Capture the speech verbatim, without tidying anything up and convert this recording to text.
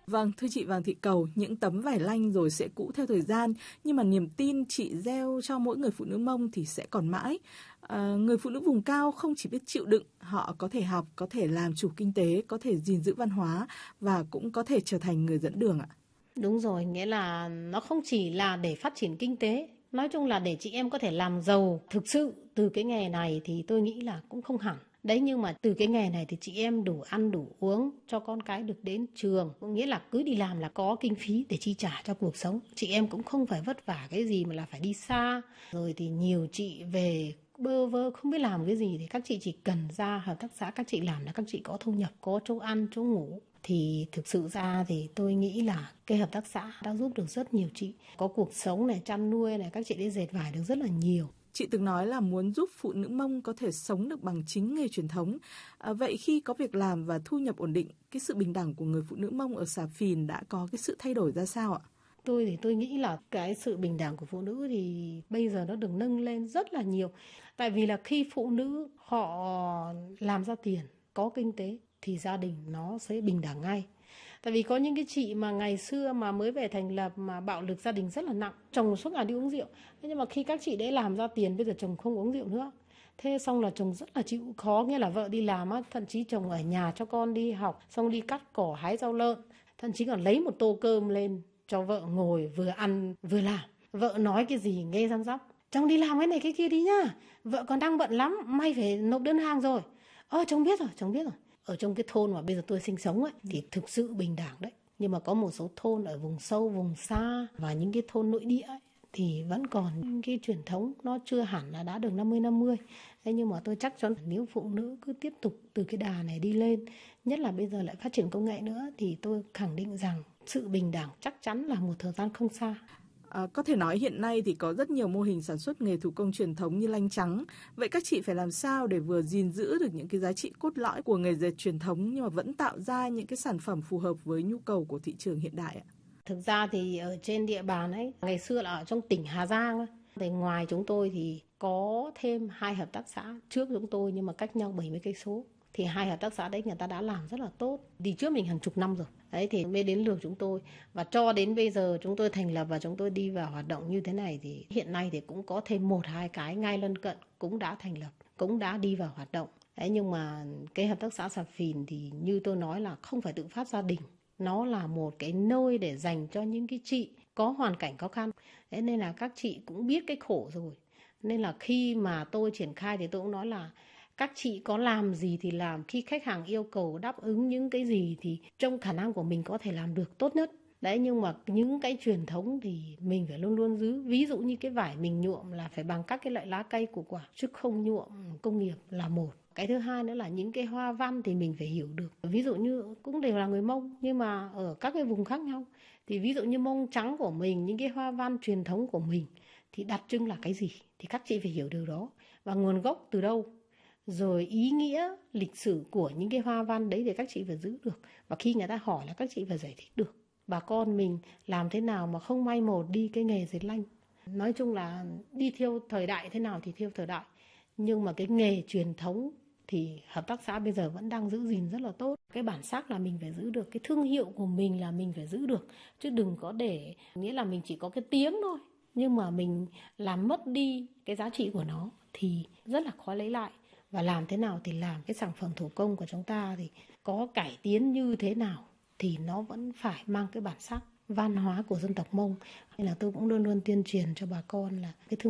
Vâng, thưa chị Vàng Thị Cầu, những tấm vải lanh rồi sẽ cũ theo thời gian, nhưng mà niềm tin chị gieo cho mỗi người phụ nữ Mông thì sẽ còn mãi. À, người phụ nữ vùng cao không chỉ biết chịu đựng, họ có thể học, có thể làm chủ kinh tế, có thể gìn giữ văn hóa và cũng có thể trở thành người dẫn đường ạ. Đúng rồi, nghĩa là nó không chỉ là để phát triển kinh tế, nói chung là để chị em có thể làm giàu thực sự từ cái nghề này thì tôi nghĩ là cũng không hẳn. Đấy, nhưng mà từ cái nghề này thì chị em đủ ăn đủ uống, cho con cái được đến trường, có nghĩa là cứ đi làm là có kinh phí để chi trả cho cuộc sống. Chị em cũng không phải vất vả cái gì mà là phải đi xa. Rồi thì nhiều chị về bơ vơ không biết làm cái gì thì các chị chỉ cần ra hợp tác xã các chị làm là các chị có thu nhập, có chỗ ăn, chỗ ngủ. Thì thực sự ra thì tôi nghĩ là cái hợp tác xã đã giúp được rất nhiều chị. Có cuộc sống này, chăn nuôi này, các chị đi dệt vải được rất là nhiều. Chị từng nói là muốn giúp phụ nữ Mông có thể sống được bằng chính nghề truyền thống. À, vậy khi có việc làm và thu nhập ổn định, cái sự bình đẳng của người phụ nữ Mông ở Xà Phìn đã có cái sự thay đổi ra sao ạ? Tôi thì tôi nghĩ là cái sự bình đẳng của phụ nữ thì bây giờ nó được nâng lên rất là nhiều. Tại vì là khi phụ nữ họ làm ra tiền, có kinh tế thì gia đình nó sẽ bình đẳng ngay. Tại vì có những cái chị mà ngày xưa mà mới về thành lập mà bạo lực gia đình rất là nặng, chồng suốt ngày đi uống rượu. Thế nhưng mà khi các chị đấy làm ra tiền, bây giờ chồng không uống rượu nữa. Thế xong là chồng rất là chịu khó, nghĩa là vợ đi làm á, thậm chí chồng ở nhà cho con đi học, xong đi cắt cỏ hái rau lợn, thậm chí còn lấy một tô cơm lên cho vợ ngồi vừa ăn vừa làm. Vợ nói cái gì nghe răm rắp, chồng đi làm cái này cái kia đi nhá, vợ còn đang bận lắm, may phải nộp đơn hàng rồi. Ơ chồng biết rồi, chồng biết rồi. Ở trong cái thôn mà bây giờ tôi sinh sống ấy thì thực sự bình đẳng đấy. Nhưng mà có một số thôn ở vùng sâu, vùng xa và những cái thôn nội địa ấy, thì vẫn còn những cái truyền thống nó chưa hẳn là đã được năm mươi năm mươi. Thế nhưng mà tôi chắc chắn nếu phụ nữ cứ tiếp tục từ cái đà này đi lên, nhất là bây giờ lại phát triển công nghệ nữa, thì tôi khẳng định rằng sự bình đẳng chắc chắn là một thời gian không xa. À, có thể nói hiện nay thì có rất nhiều mô hình sản xuất nghề thủ công truyền thống như lanh trắng. Vậy các chị phải làm sao để vừa gìn giữ được những cái giá trị cốt lõi của nghề dệt truyền thống nhưng mà vẫn tạo ra những cái sản phẩm phù hợp với nhu cầu của thị trường hiện đại ạ? Thực ra thì ở trên địa bàn ấy, ngày xưa là ở trong tỉnh Hà Giang, thì ngoài chúng tôi thì có thêm hai hợp tác xã trước chúng tôi nhưng mà cách nhau bảy mươi cây số. Thì hai hợp tác xã đấy người ta đã làm rất là tốt. Đi trước mình hàng chục năm rồi. Đấy thì mới đến lượt chúng tôi. Và cho đến bây giờ chúng tôi thành lập và chúng tôi đi vào hoạt động như thế này thì hiện nay thì cũng có thêm một hai cái ngay lân cận cũng đã thành lập, cũng đã đi vào hoạt động. Đấy, nhưng mà cái hợp tác xã Xà Phìn thì như tôi nói là không phải tự phát gia đình. Nó là một cái nơi để dành cho những cái chị có hoàn cảnh khó khăn. Thế nên là các chị cũng biết cái khổ rồi. Nên là khi mà tôi triển khai thì tôi cũng nói là các chị có làm gì thì làm, khi khách hàng yêu cầu đáp ứng những cái gì thì trong khả năng của mình có thể làm được tốt nhất. Đấy, nhưng mà những cái truyền thống thì mình phải luôn luôn giữ. Ví dụ như cái vải mình nhuộm là phải bằng các cái loại lá cây của quả, chứ không nhuộm công nghiệp là một. Cái thứ hai nữa là những cái hoa văn thì mình phải hiểu được. Ví dụ như cũng đều là người Mông nhưng mà ở các cái vùng khác nhau. Thì ví dụ như Mông trắng của mình, những cái hoa văn truyền thống của mình thì đặc trưng là cái gì? Thì các chị phải hiểu điều đó. Và nguồn gốc từ đâu? Rồi ý nghĩa, lịch sử của những cái hoa văn đấy thì các chị phải giữ được. Và khi người ta hỏi là các chị phải giải thích được. Bà con mình làm thế nào mà không mai một đi cái nghề dệt lanh. Nói chung là đi theo thời đại thế nào thì theo thời đại. Nhưng mà cái nghề truyền thống thì hợp tác xã bây giờ vẫn đang giữ gìn rất là tốt. Cái bản sắc là mình phải giữ được, cái thương hiệu của mình là mình phải giữ được. Chứ đừng có để, nghĩa là mình chỉ có cái tiếng thôi. Nhưng mà mình làm mất đi cái giá trị của nó thì rất là khó lấy lại. Và làm thế nào thì làm cái sản phẩm thủ công của chúng ta thì có cải tiến như thế nào thì nó vẫn phải mang cái bản sắc văn hóa của dân tộc Mông. Nên là tôi cũng luôn luôn tuyên truyền cho bà con là cái thương